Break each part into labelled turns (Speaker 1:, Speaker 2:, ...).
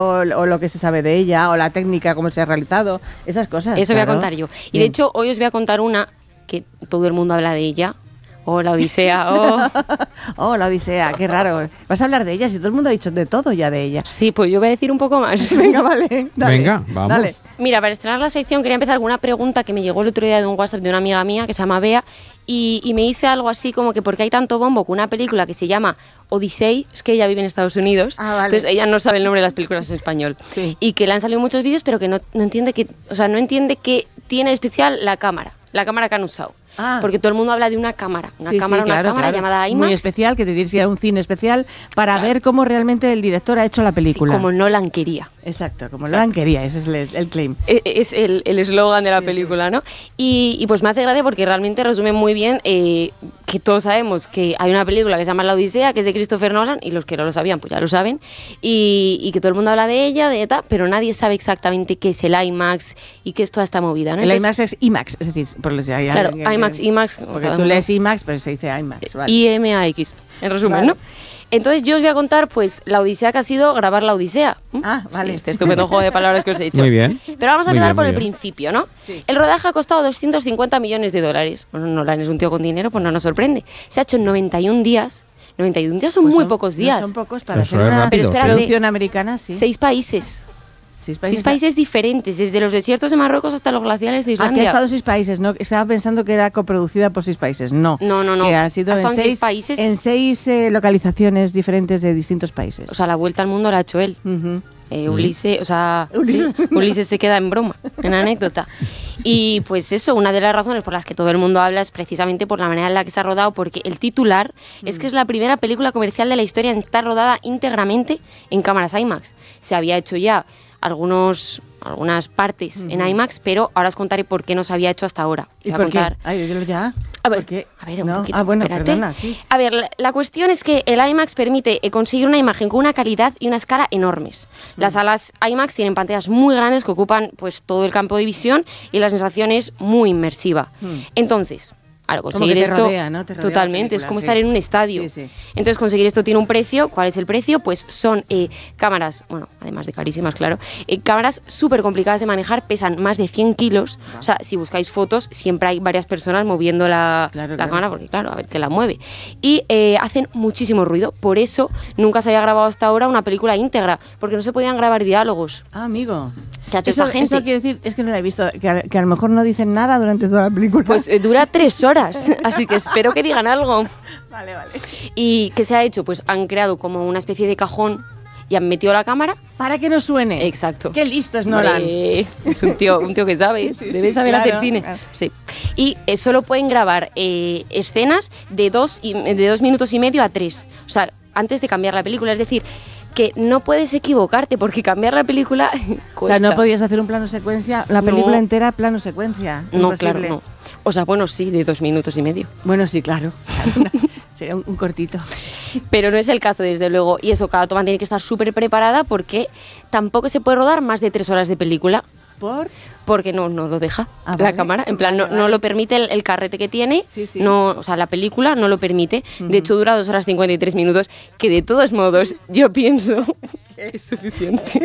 Speaker 1: o lo que se sabe de ella, o la técnica, cómo se ha realizado, esas cosas.
Speaker 2: Eso
Speaker 1: claro.
Speaker 2: voy a contar yo. Y
Speaker 1: Bien.
Speaker 2: de hecho, hoy os voy a contar una que todo el mundo habla de ella. Oh, la Odisea, oh.
Speaker 1: Oh, la Odisea, qué raro. Vas a hablar de ella, si todo el mundo ha dicho de todo ya de ella.
Speaker 2: Sí, pues yo voy a decir un poco más.
Speaker 1: Venga, vale. Dale,
Speaker 3: Venga, vamos.
Speaker 1: Dale.
Speaker 2: Mira, para estrenar la sección quería empezar con una pregunta que me llegó el otro día de un WhatsApp de una amiga mía que se llama Bea y me dice algo así como que porque hay tanto bombo con una película que se llama Odyssey, es que ella vive en Estados Unidos,
Speaker 1: Vale.
Speaker 2: entonces ella no sabe el nombre de las películas en español
Speaker 1: Sí.
Speaker 2: y que le han salido muchos vídeos pero que no entiende que, o sea, no entiende que tiene de especial la cámara que han usado.
Speaker 1: Ah.
Speaker 2: Porque todo el mundo habla de una cámara,
Speaker 1: Sí,
Speaker 2: cámara
Speaker 1: claro.
Speaker 2: llamada IMAX.
Speaker 1: Muy especial, que te tienes que ir a un cine especial para ver cómo realmente el director ha hecho la
Speaker 2: Sí,
Speaker 1: película.
Speaker 2: como Nolan quería.
Speaker 1: Exacto, como Nolan quería, ese es el claim.
Speaker 2: Es el eslogan de la
Speaker 1: Sí,
Speaker 2: película, ¿no? Y pues me hace gracia porque realmente resume muy bien que todos sabemos que hay una película que se llama La Odisea, que es de Christopher Nolan, y los que no lo sabían, pues ya lo saben, y que todo el mundo habla de ella, de tal, pero nadie sabe exactamente qué es el IMAX y qué es toda esta movida, ¿no?
Speaker 1: El
Speaker 2: Entonces,
Speaker 1: IMAX es IMAX, es decir,
Speaker 2: claro, IMAX,
Speaker 1: porque tú lees IMAX, pero se dice IMAX. Vale.
Speaker 2: IMAX, en resumen,
Speaker 1: Vale.
Speaker 2: ¿no? Entonces yo os voy a contar, pues, la odisea que ha sido grabar la Odisea.
Speaker 1: Ah, vale.
Speaker 2: Sí, este estupendo juego de palabras que os he dicho.
Speaker 3: Muy bien.
Speaker 2: Pero vamos a
Speaker 3: Muy
Speaker 2: empezar
Speaker 3: bien,
Speaker 2: por
Speaker 3: muy
Speaker 2: el
Speaker 3: bien.
Speaker 2: principio, ¿no?
Speaker 1: Sí.
Speaker 2: El rodaje ha costado 250 millones de dólares. Bueno, Nolan es un tío con dinero, pues no nos sorprende. Se ha hecho en 91 días. 91 días son
Speaker 1: Pues
Speaker 2: muy pocos días.
Speaker 1: No son pocos para
Speaker 3: Eso
Speaker 1: hacer
Speaker 3: es
Speaker 1: una
Speaker 3: rápido,
Speaker 2: Pero espérate,
Speaker 1: producción americana, sí.
Speaker 2: 6 países.
Speaker 1: 6
Speaker 2: 6 países diferentes, desde los desiertos de Marruecos hasta los glaciares de
Speaker 1: Aquí
Speaker 2: Islandia.
Speaker 1: ha estado 6 países, ¿no? Estaba pensando que era coproducida por 6 países. No.
Speaker 2: No.
Speaker 1: Que ha sido
Speaker 2: Ha estado
Speaker 1: en
Speaker 2: en 6
Speaker 1: seis
Speaker 2: países.
Speaker 1: En 6 localizaciones diferentes de distintos países.
Speaker 2: O sea, la vuelta al mundo la ha hecho él.
Speaker 1: Ujú.
Speaker 2: Ulises, o sea,
Speaker 1: Ulises.
Speaker 2: sí, Ulises se queda en broma, en anécdota. Y pues eso, una de las razones por las que todo el mundo habla es precisamente por la manera en la que se ha rodado, porque el titular es que es la primera película comercial de la historia en estar rodada íntegramente en cámaras IMAX. Se había hecho ya algunas partes en IMAX, pero ahora os contaré por qué no se había hecho hasta ahora.
Speaker 1: ¿Y
Speaker 2: Voy a
Speaker 1: por
Speaker 2: contar.
Speaker 1: qué? Ay, dilo ya.
Speaker 2: A ver,
Speaker 1: ¿Por qué?
Speaker 2: un
Speaker 1: No.
Speaker 2: poquito,
Speaker 1: Ah, bueno,
Speaker 2: espérate.
Speaker 1: perdona, sí.
Speaker 2: A ver, la cuestión es que el IMAX permite conseguir una imagen con una calidad y una escala enormes. Las salas IMAX tienen pantallas muy grandes que ocupan pues todo el campo de visión y la sensación es muy inmersiva. Entonces, al conseguir
Speaker 1: que te
Speaker 2: esto,
Speaker 1: rodea, ¿no? Te rodea la
Speaker 2: totalmente, es
Speaker 1: película,
Speaker 2: como
Speaker 1: sí.
Speaker 2: estar en un estadio.
Speaker 1: Sí, sí.
Speaker 2: Entonces, conseguir esto tiene un precio. ¿Cuál es el precio? Pues son cámaras, bueno, además de carísimas, claro, cámaras súper complicadas de manejar, pesan más de 100 kilos. O sea, si buscáis fotos, siempre hay varias personas moviendo la
Speaker 1: Claro.
Speaker 2: cámara, porque claro, a ver que la mueve. Y hacen muchísimo ruido. Por eso nunca se había grabado hasta ahora una película íntegra, porque no se podían grabar diálogos.
Speaker 1: Ah, amigo.
Speaker 2: ¿Qué ha hecho esa gente?
Speaker 1: Eso quiere decir, es que no la he visto, que a lo mejor no dicen nada durante toda la película.
Speaker 2: Pues dura 3 horas, así que espero que digan algo.
Speaker 1: Vale.
Speaker 2: ¿Y qué se ha hecho? Pues han creado como una especie de cajón y han metido la cámara.
Speaker 1: Para que no suene.
Speaker 2: Exacto.
Speaker 1: Qué listo es Nolan.
Speaker 2: Es un tío que sabe,
Speaker 1: Sí,
Speaker 2: debe
Speaker 1: sí,
Speaker 2: saber
Speaker 1: claro,
Speaker 2: hacer cine.
Speaker 1: claro.
Speaker 2: Sí. Y solo pueden grabar escenas de 2 minutos y medio a 3. O sea, antes de cambiar la película. Es decir, que no puedes equivocarte porque cambiar la película
Speaker 1: O sea,
Speaker 2: cuesta.
Speaker 1: no podías hacer un plano secuencia, la película entera plano secuencia.
Speaker 2: No,
Speaker 1: Imposible.
Speaker 2: claro, no. O sea, bueno, sí, de 2 minutos y medio.
Speaker 1: Bueno, sí, claro. Sería un cortito.
Speaker 2: Pero no es el caso, desde luego. Y eso, cada toma tiene que estar súper preparada porque tampoco se puede rodar más de 3 horas de película. Porque no lo deja
Speaker 1: Ah,
Speaker 2: la
Speaker 1: vale.
Speaker 2: cámara. En plan, no lo permite el carrete que tiene.
Speaker 1: Sí, sí.
Speaker 2: No, o sea, la película no lo permite. De hecho, dura 2 horas 53 minutos, que de todos modos yo pienso que es suficiente.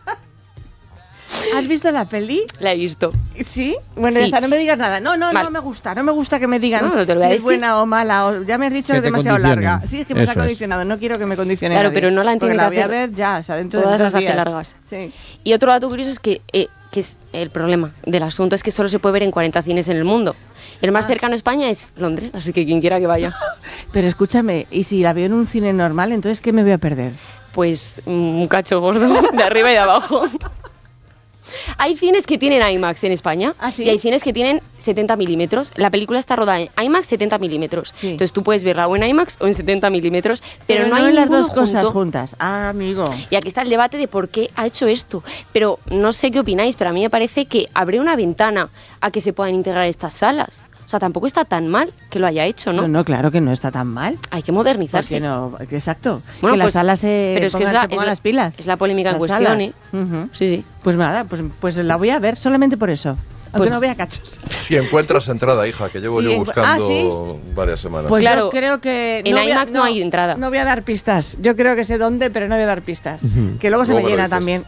Speaker 1: ¿Has visto la peli?
Speaker 2: La he visto.
Speaker 1: ¿Sí? Bueno,
Speaker 2: Sí.
Speaker 1: ya está, no me digas nada. No
Speaker 2: Mal.
Speaker 1: me gusta. No me gusta que me digan
Speaker 2: No te lo voy a
Speaker 1: si es
Speaker 2: decir.
Speaker 1: buena o mala. Ya me has dicho
Speaker 3: Que
Speaker 1: que es
Speaker 3: te
Speaker 1: demasiado
Speaker 3: condicionen.
Speaker 1: larga. Sí, es que me
Speaker 3: Eso
Speaker 1: está
Speaker 3: es.
Speaker 1: condicionado. No quiero que me condicione
Speaker 2: Claro,
Speaker 1: nadie.
Speaker 2: pero no la
Speaker 1: Porque
Speaker 2: tiene
Speaker 1: la
Speaker 2: que
Speaker 1: voy a
Speaker 2: hacer.
Speaker 1: ver ya, o sea, dentro
Speaker 2: Todas
Speaker 1: de
Speaker 2: las
Speaker 1: 2
Speaker 2: hace
Speaker 1: días.
Speaker 2: largas.
Speaker 1: Sí.
Speaker 2: Y otro dato curioso es que es el problema del asunto es que solo se puede ver en 40 cines en el mundo. El más cercano a España es Londres, así que quien quiera que vaya.
Speaker 1: Pero escúchame, ¿y si la veo en un cine normal, entonces qué me voy a perder?
Speaker 2: Pues un cacho gordo de arriba y de abajo. Hay cines que tienen IMAX en España.
Speaker 1: ¿Ah, sí?
Speaker 2: Y hay cines que tienen 70 milímetros. La película está rodada en IMAX 70 milímetros.
Speaker 1: Sí.
Speaker 2: Entonces tú puedes verla o en IMAX o en 70 milímetros, pero no hay
Speaker 1: en las
Speaker 2: ninguno
Speaker 1: dos cosas
Speaker 2: junto.
Speaker 1: juntas. Ah, amigo.
Speaker 2: Y aquí está el debate de por qué ha hecho esto. Pero no sé qué opináis, pero a mí me parece que abre una ventana a que se puedan integrar estas salas. O sea, tampoco está tan mal que lo haya hecho, ¿no?
Speaker 1: No, claro que no está tan mal.
Speaker 2: Hay que modernizarse.
Speaker 1: Porque no, exacto.
Speaker 2: Bueno,
Speaker 1: que las
Speaker 2: pues,
Speaker 1: salas se
Speaker 2: pero es que
Speaker 1: pongan, se pongan las pilas.
Speaker 2: es la polémica en
Speaker 1: Las
Speaker 2: cuestión,
Speaker 1: salas.
Speaker 2: ¿eh?
Speaker 1: Ujú.
Speaker 2: Sí, sí.
Speaker 1: Pues nada, pues la voy a ver solamente por eso. aunque
Speaker 2: Pues-
Speaker 1: no vea cachos.
Speaker 3: Si encuentras entrada, hija, que llevo
Speaker 1: Sí,
Speaker 3: yo buscando
Speaker 1: ¿sí?
Speaker 3: varias semanas.
Speaker 1: Pues
Speaker 2: Claro,
Speaker 1: yo creo que...
Speaker 2: en
Speaker 1: voy a-
Speaker 2: IMAX no hay entrada.
Speaker 1: No voy a dar pistas. Yo creo que sé dónde, pero no voy a dar pistas. Que luego se
Speaker 3: Luego
Speaker 1: me
Speaker 3: me lo
Speaker 1: llena
Speaker 3: dices.
Speaker 1: también.